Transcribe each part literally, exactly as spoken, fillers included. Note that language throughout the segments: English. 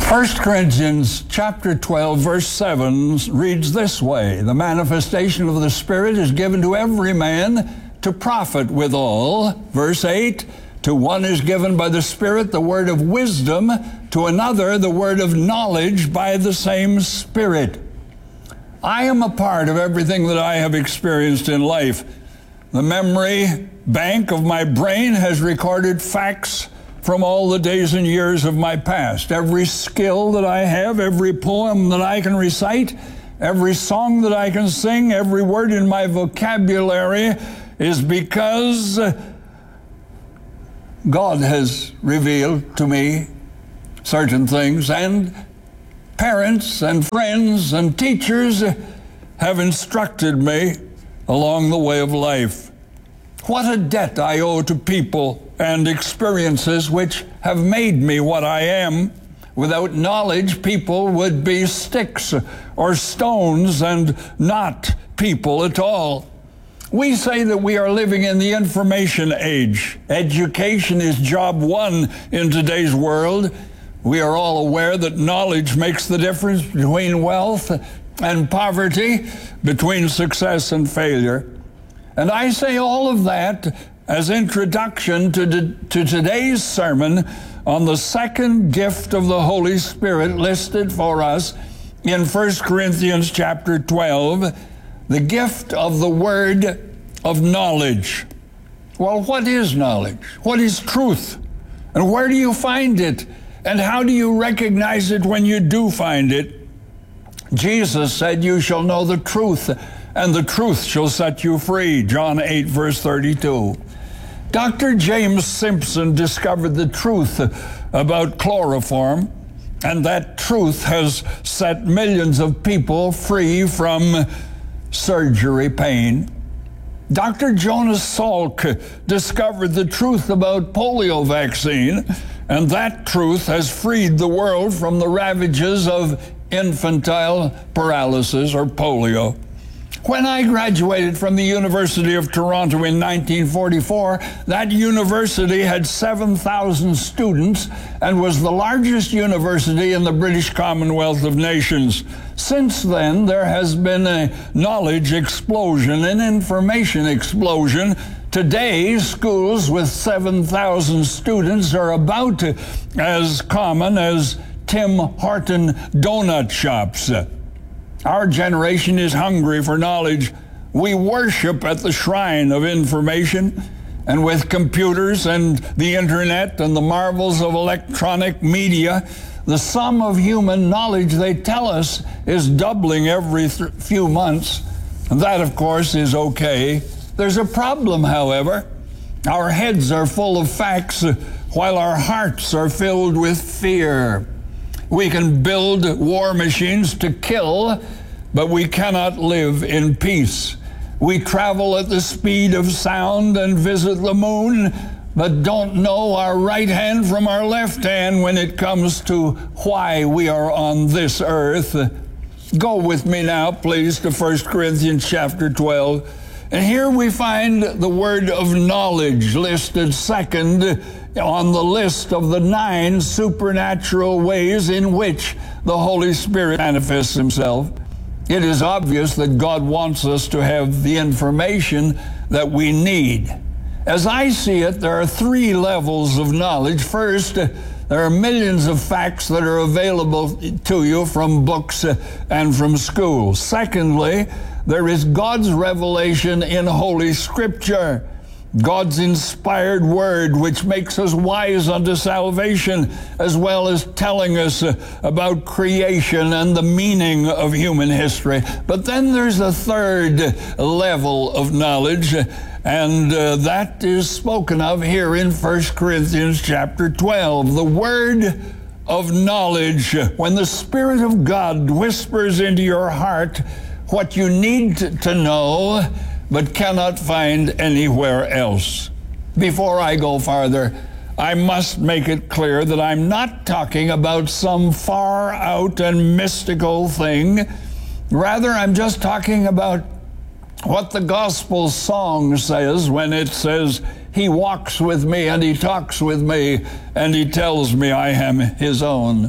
First Corinthians chapter twelve, verse seven reads this way: the manifestation of the Spirit is given to every man to profit withal. Verse eight, to one is given by the Spirit the word of wisdom, to another the word of knowledge by the same Spirit. I am a part of everything that I have experienced in life. The memory bank of my brain has recorded facts from all the days and years of my past. Every skill that I have, every poem that I can recite, every song that I can sing, every word in my vocabulary is because God has revealed to me certain things, and parents and friends and teachers have instructed me along the way of life. What a debt I owe to people and experiences which have made me what I am. Without knowledge, people would be sticks or stones and not people at all. We say that we are living in the information age. Education is job one in today's world. We are all aware that knowledge makes the difference between wealth and poverty, between success and failure. And I say all of that as introduction to, to today's sermon on the second gift of the Holy Spirit listed for us in First Corinthians chapter twelve, the gift of the word of knowledge. Well, what is knowledge? What is truth? And where do you find it? And how do you recognize it when you do find it? Jesus said, "You shall know the truth, and the truth shall set you free." John eight, verse thirty-two. Doctor James Simpson discovered the truth about chloroform, and that truth has set millions of people free from surgery pain. Doctor Jonas Salk discovered the truth about polio vaccine, and that truth has freed the world from the ravages of infantile paralysis or polio. When I graduated from the University of Toronto in nineteen forty-four, that university had seven thousand students and was the largest university in the British Commonwealth of Nations. Since then, there has been a knowledge explosion, an information explosion. Today, schools with seven thousand students are about as common as Tim Horton donut shops. Our generation is hungry for knowledge. We worship at the shrine of information, and with computers and the internet and the marvels of electronic media, the sum of human knowledge, they tell us, is doubling every th- few months. And that, of course, is okay. There's a problem, however. Our heads are full of facts, while our hearts are filled with fear. We can build war machines to kill, but we cannot live in peace. We travel at the speed of sound and visit the moon, but don't know our right hand from our left hand when it comes to why we are on this earth. Go with me now, please, to First Corinthians chapter twelve. And here we find the word of knowledge listed second on the list of the nine supernatural ways in which the Holy Spirit manifests himself. It is obvious that God wants us to have the information that we need. As I see it, there are three levels of knowledge. First, there are millions of facts that are available to you from books and from school. Secondly, there is God's revelation in Holy Scripture, God's inspired word, which makes us wise unto salvation, as well as telling us about creation and the meaning of human history. But then there's a third level of knowledge, and uh, that is spoken of here in First Corinthians chapter twelve, the word of knowledge. When the Spirit of God whispers into your heart what you need to know, but cannot find anywhere else. Before I go farther, I must make it clear that I'm not talking about some far out and mystical thing. Rather, I'm just talking about what the gospel song says when it says, "He walks with me and he talks with me and he tells me I am his own."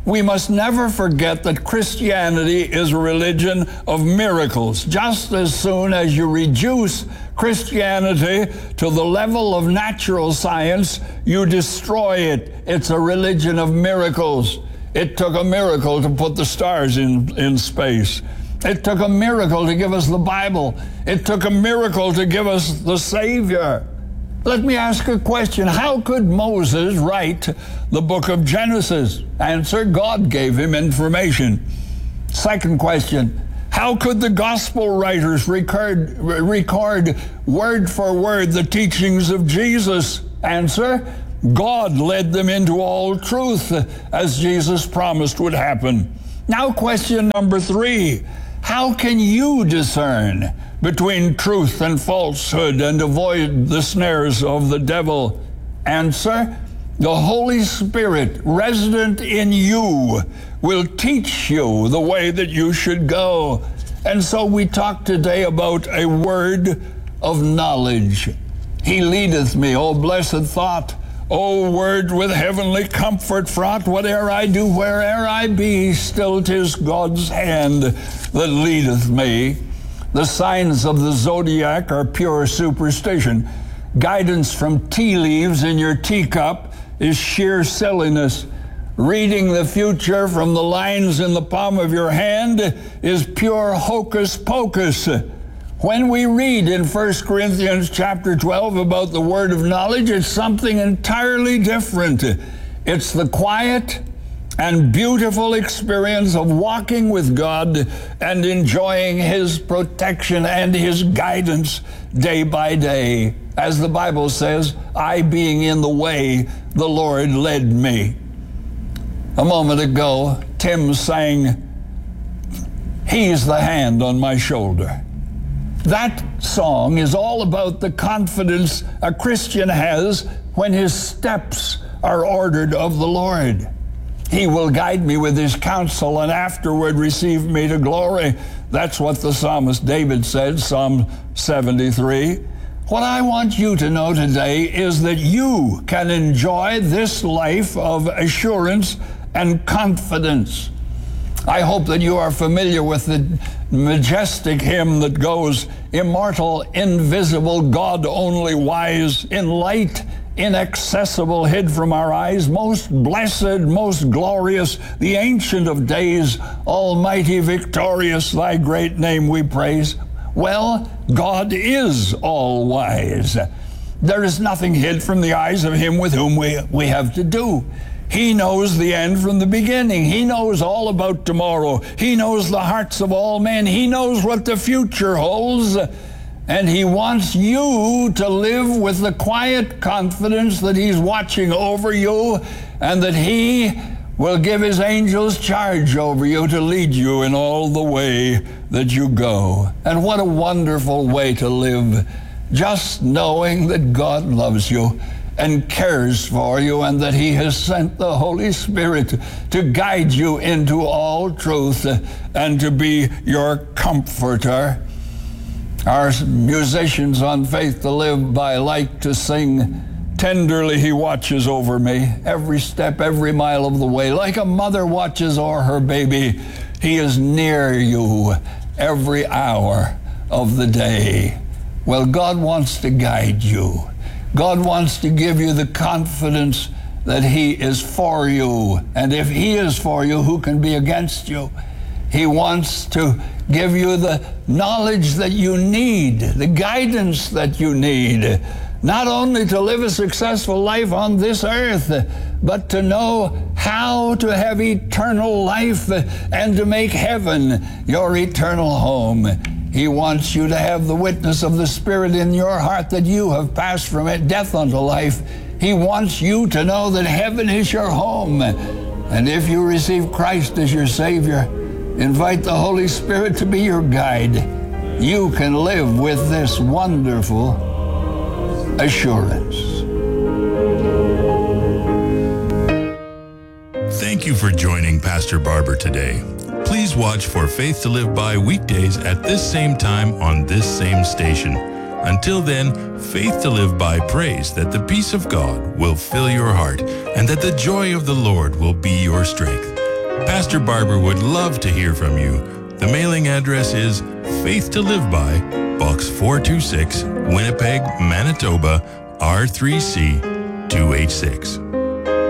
We must never forget that Christianity is a religion of miracles. Just as soon as you reduce Christianity to the level of natural science, you destroy it. It's a religion of miracles. It took a miracle to put the stars in, in space. It took a miracle to give us the Bible. It took a miracle to give us the Savior. Let me ask a question. How could Moses write the book of Genesis? Answer, God gave him information. Second question, how could the gospel writers record, record word for word the teachings of Jesus? Answer, God led them into all truth, as Jesus promised would happen. Now question number three, how can you discern between truth and falsehood and avoid the snares of the devil? Answer, the Holy Spirit resident in you will teach you the way that you should go. And so we talk today about a word of knowledge. He leadeth me, O blessed thought, O word with heavenly comfort fraught, whate'er I do, where'er I be, still 'tis God's hand that leadeth me. The signs of the zodiac are pure superstition. Guidance from tea leaves in your teacup is sheer silliness. Reading the future from the lines in the palm of your hand is pure hocus pocus. When we read in First Corinthians chapter twelve about the word of knowledge, it's something entirely different. It's the quiet and beautiful experience of walking with God and enjoying His protection and His guidance day by day. As the Bible says, I being in the way, the Lord led me. A moment ago, Tim sang, He's the hand on my shoulder. That song is all about the confidence a Christian has when his steps are ordered of the Lord. He will guide me with His counsel and afterward receive me to glory. That's what the psalmist David said, Psalm seventy-three. What I want you to know today is that you can enjoy this life of assurance and confidence. I hope that you are familiar with the majestic hymn that goes, immortal, invisible, God only wise, in light, inaccessible, hid from our eyes, most blessed, most glorious, the Ancient of Days, almighty, victorious, thy great name we praise. Well, God is all wise. There is nothing hid from the eyes of Him with whom we, we have to do. He knows the end from the beginning. He knows all about tomorrow. He knows the hearts of all men. He knows what the future holds. And He wants you to live with the quiet confidence that He's watching over you and that He will give His angels charge over you to lead you in all the way that you go. And what a wonderful way to live, just knowing that God loves you and cares for you, and that He has sent the Holy Spirit to guide you into all truth and to be your comforter. Our musicians on Faith to Live By like to sing, tenderly He watches over me, every step, every mile of the way. Like a mother watches o'er her baby, He is near you every hour of the day. Well, God wants to guide you. God wants to give you the confidence that He is for you. And if He is for you, who can be against you? He wants to give you the knowledge that you need, the guidance that you need, not only to live a successful life on this earth, but to know how to have eternal life and to make heaven your eternal home. He wants you to have the witness of the Spirit in your heart that you have passed from death unto life. He wants you to know that heaven is your home. And if you receive Christ as your Savior, invite the Holy Spirit to be your guide. You can live with this wonderful assurance. Thank you for joining Pastor Barber today. Please watch for Faith to Live By weekdays at this same time on this same station. Until then, Faith to Live By prays that the peace of God will fill your heart and that the joy of the Lord will be your strength. Pastor Barber would love to hear from you. The mailing address is Faith to Live By, Box four two six, Winnipeg, Manitoba, R three C two eight six.